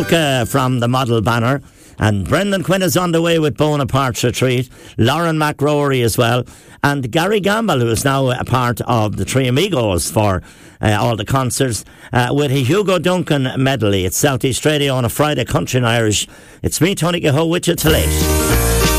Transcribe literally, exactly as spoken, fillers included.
Uh, from the model banner, and Brendan Quinn is on the way with Bonaparte's Retreat, Lauren McRory as well, and Gary Gamble, who is now a part of the Three Amigos for uh, all the concerts, uh, with a Hugo Duncan medley. It's South East Radio on a Friday, Country and Irish. It's me, Tony Gaho, with you till eight.